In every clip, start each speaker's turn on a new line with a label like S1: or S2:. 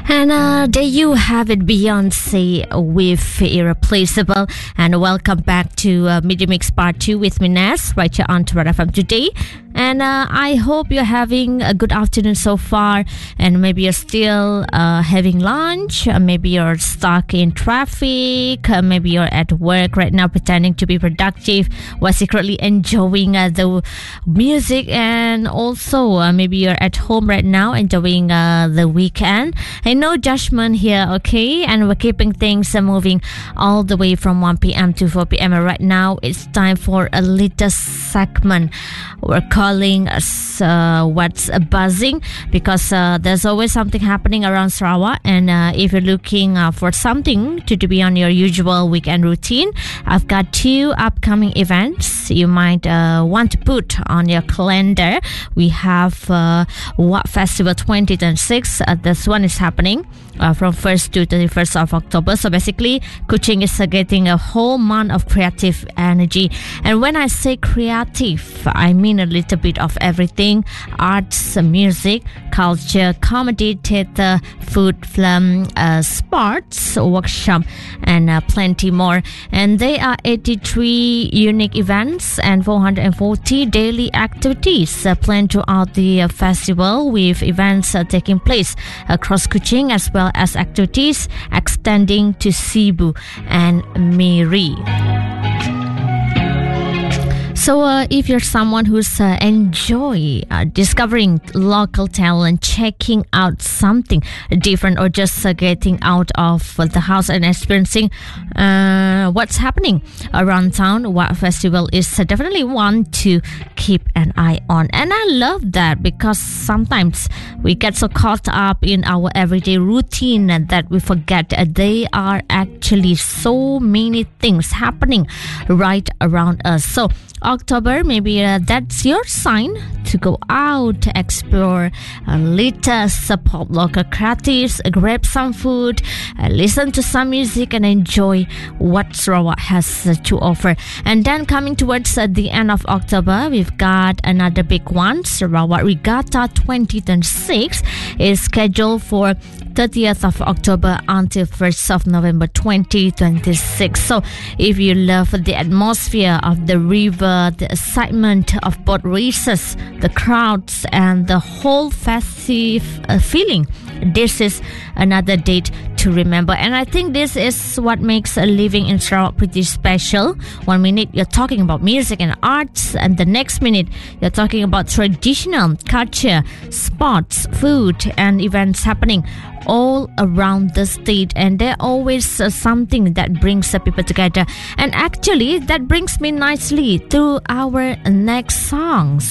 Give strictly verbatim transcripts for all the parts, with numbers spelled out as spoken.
S1: And uh, there you have it, Beyonce with Irreplaceable. And welcome back to uh, Media Mix Part two with me, Ness, right here on Red F M today. And uh, I hope you're having a good afternoon so far. And maybe you're still uh, having lunch. Uh, maybe you're stuck in traffic. Uh, maybe you're at work right now pretending to be productive while secretly enjoying uh, the music. And also uh, maybe you're at home right now enjoying uh, the weekend. And no judgment here, okay? And we're keeping things uh, moving all the way from one p.m. to four p.m. And right now it's time for a little segment we're calling uh, What's Buzzing, because uh, there's always something happening around Sarawak. And uh, if you're looking uh, for something to, to be on your usual weekend routine, I've got two upcoming events you might uh, want to put on your calendar. We have uh, Wat Festival twenty twenty-six. Uh, this one is happening Uh, from first to thirty-first of October. So basically, Kuching is uh, getting a whole month of creative energy. And when I say creative, I mean a little bit of everything: arts, music, culture, comedy, theater, food, film, uh, sports, workshop, and uh, plenty more. And there are eighty-three unique events and four hundred forty daily activities uh, planned throughout the uh, festival, with events uh, taking place across Kuching as well as activities extending to Sibu and Miri. So uh, if you're someone who's uh, enjoy uh, discovering local talent, checking out something different, or just uh, getting out of the house and experiencing uh, what's happening around town, Wat Festival is uh, definitely one to keep an eye on. And I love that, because sometimes we get so caught up in our everyday routine that we forget uh, there are actually so many things happening right around us. So October, maybe uh, that's your sign to go out, explore, uh, little support local creatives, grab some food, uh, listen to some music, and enjoy what Sarawak has uh, to offer. And then coming towards uh, the end of October, we've got another big one. Sarawak Regatta twenty twenty-six is scheduled for thirtieth of October until first of November twenty twenty-six. So if you love the atmosphere of the river, the excitement of boat races, the crowds, and the whole festive uh, feeling, this is another date to remember. And I think this is what makes a living in Sarawak pretty special. One minute you're talking about music and arts, and the next minute you're talking about traditional culture, sports, food, and events happening all around the state. And there's always uh, something that brings uh, people together. And actually, that brings me nicely to our next songs,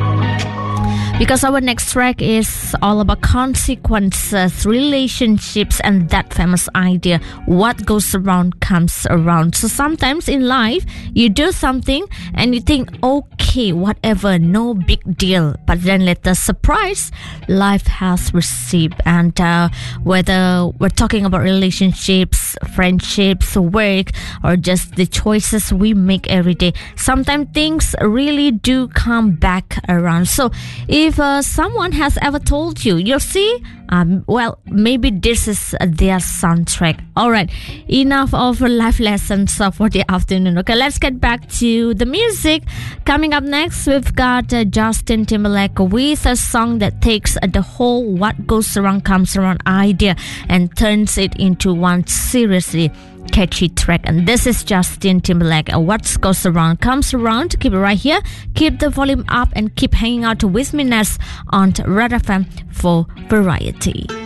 S1: because our next track is all about consequences, relationships, and that famous idea: what goes around comes around. So sometimes in life, you do something and you think, okay, whatever, no big deal. But then later, surprise, life has received. And uh, whether we're talking about relationships, friendships, work, or just the choices we make every day, sometimes things really do come back around. So if uh, someone has ever told you, you'll see, um, well, maybe this is uh, their soundtrack. All right, enough of life lessons uh, for the afternoon. Okay, let's get back to the music. Coming up next, we've got uh, Justin Timberlake with a song that takes uh, the whole what goes around comes around idea and turns it into one seriously catchy track. And this is Justin Timberlake. What goes around comes around. Keep it right here. Keep the volume up and keep hanging out with me, Ness, on Red F M for variety.